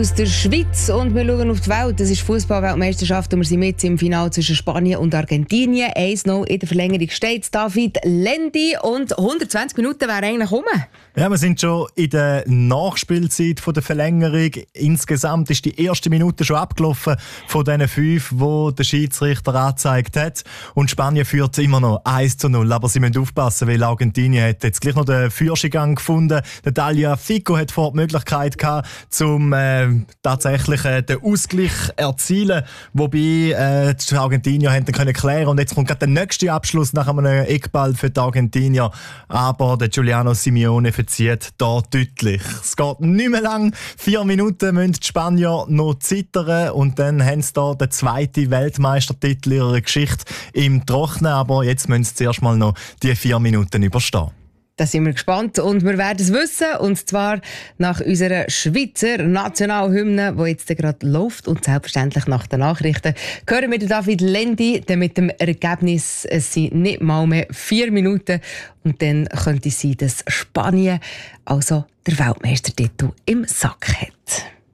Aus der Schweiz und wir schauen auf die Welt. Das ist Fußball-Weltmeisterschaft und wir sind mit im Finale zwischen Spanien und Argentinien. 1-0 in der Verlängerung steht David Lendi und 120 Minuten wären eigentlich rum. Ja, wir sind schon in der Nachspielzeit von der Verlängerung. Insgesamt ist die erste Minute schon abgelaufen von diesen 5, die der Schiedsrichter angezeigt hat. Und Spanien führt immer noch 1-0. Aber sie müssen aufpassen, weil Argentinien hat jetzt gleich noch den Führungsgang gefunden. Der Tagliafico hat vor die Möglichkeit gehabt, zum tatsächlich den Ausgleich erzielen, wobei die Argentinier haben können klären. Und jetzt kommt gerade der nächste Abschluss nach einem Eckball für die Argentinier. Aber der Giuliano Simeone verzieht da deutlich. Es geht nicht mehr lang. 4 Minuten müssen die Spanier noch zittern und dann haben sie da den zweiten Weltmeistertitel ihrer Geschichte im Trocknen. Aber jetzt müssen sie zuerst mal noch die 4 Minuten überstehen. Da sind wir gespannt und wir werden es wissen. Und zwar nach unserer Schweizer Nationalhymne, die jetzt gerade läuft. Und selbstverständlich nach den Nachrichten hören wir David Lendi mit dem Ergebnis, es sind nicht mal mehr 4 Minuten. Und dann könnte es sein, dass Spanien also der Weltmeistertitel im Sack hat.